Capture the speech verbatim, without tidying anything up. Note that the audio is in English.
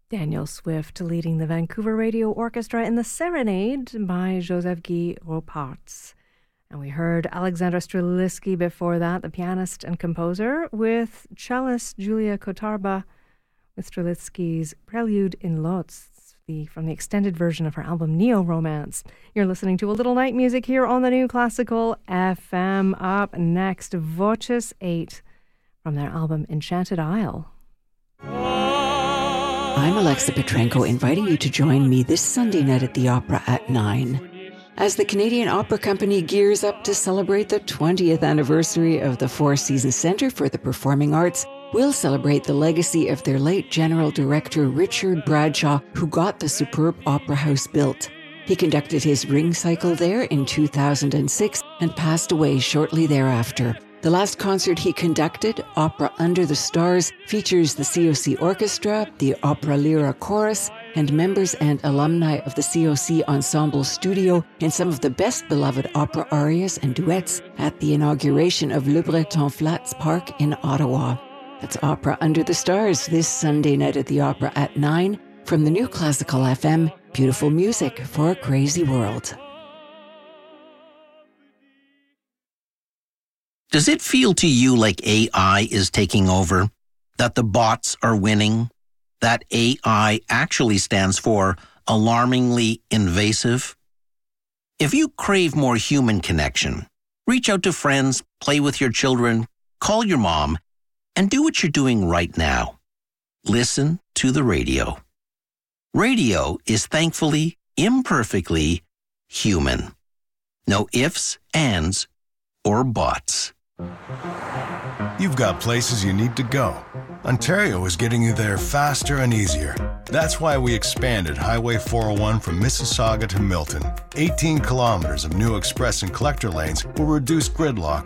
Daniel Swift leading the Vancouver Radio Orchestra in the Serenade by Joseph-Guy Roparts. And we heard Alexandra Strelitzky before that, the pianist and composer, with cellist Julia Kotarba with Strelitzky's Prelude in Lotz, the, from the extended version of her album Neo-Romance. You're listening to A Little Night Music here on the New Classical F M. Up next, Voces eight from their album Enchanted Isle. I'm Alexa Petrenko, inviting you to join me this Sunday night at the Opera at nine. As the Canadian Opera Company gears up to celebrate the twentieth anniversary of the Four Seasons Centre for the Performing Arts, we'll celebrate the legacy of their late General Director Richard Bradshaw, who got the superb Opera House built. He conducted his ring cycle there in two thousand six and passed away shortly thereafter. The last concert he conducted, Opera Under the Stars, features the C O C Orchestra, the Opera Lyra Chorus, and members and alumni of the C O C Ensemble Studio in some of the best-beloved opera arias and duets at the inauguration of Le Breton Flats Park in Ottawa. That's Opera Under the Stars this Sunday night at the Opera at nine from the New Classical F M. Beautiful music for a crazy world. Does it feel to you like A I is taking over? That the bots are winning? That A I actually stands for alarmingly invasive? If you crave more human connection, reach out to friends, play with your children, call your mom, and do what you're doing right now. Listen to the radio. Radio is thankfully, imperfectly human. No ifs, ands, or buts. You've got places you need to go. Ontario is getting you there faster and easier. That's why we expanded Highway four oh one from Mississauga to Milton. eighteen kilometers of new express and collector lanes will reduce gridlock